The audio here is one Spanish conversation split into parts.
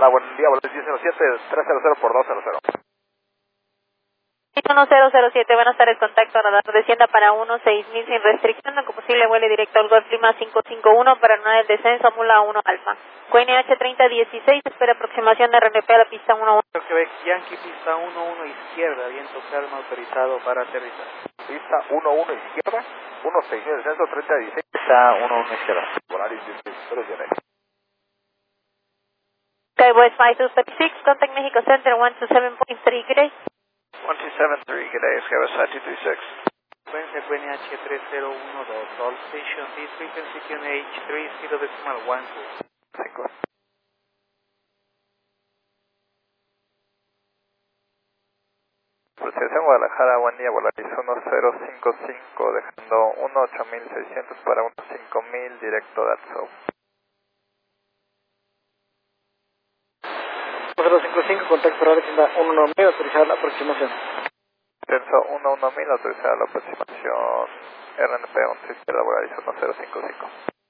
Guadalajara, buen día, Volaris 1007, 300 por 200. 1007, buenas tardes, contacto radar, descienda para 16000 sin restricción, con posible vuelo directo al Golf Lima 551 para anular el descenso, Mula 1 Alfa. QNH 3016, espera aproximación de RNP a la pista 11. Quebec Yankee, pista 11 izquierda, viento calma autorizado para aterrizar. Pista 11 izquierda, 16000 descenso, 3016. Pista 11 izquierda. Volaris 1007. Skywest 5236, contact Mexico Center 127.3, good day. 1273, good day, Skywest 5236. Frecuencia QNH 3012, all station, this frequency QNH 30.12. 5. Protección Guadalajara, buen día, Volaris 1055, dejando 18600 para 15000, directo Datso. 1055, contacto radar, tienda 11000, autorizar la aproximación. Descenso 11000, autorizada la aproximación, RNP 11 izquierda, Volaris 1055.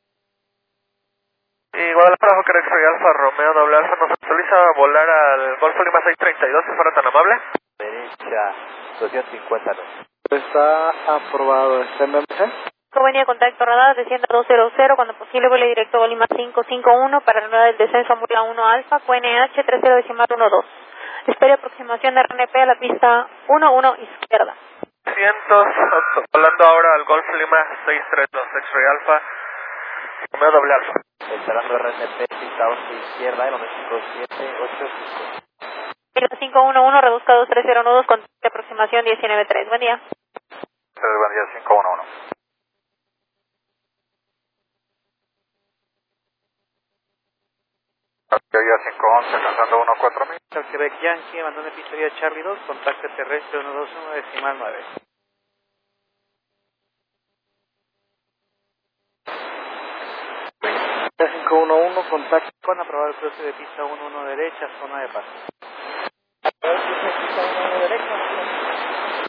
Y Guadalajara, Hawker X-Ray Alfa, Romeo doble Alfa, nos autoriza a volar al Golfo Lima 632, si fuera tan amable. Derecha, 250. Está aprobado, ¿está en BMC? Convenía contacto radar, descienda 200, cuando posible vuelo directo a Lima 551 para anular el descenso, Mula 1 Alfa, QNH 30.12. Espere aproximación de RNP a la pista 11 izquierda. 200, volando ahora al Golf Lima 632, X-Ray Alfa, Romeo doble Alfa. Esperando RNP, pista 11 izquierda, el 95785. Lima 511, reduzca 2302, con aproximación 193. Buen día. Buen día, 511. Ya 511, alcanzando 14000. Quebec Yankee, abandone pizzería Charlie 2, contacto terrestre 121.9. 511, contacto con aprobado el cruce de pista 11 derecha, zona de paz.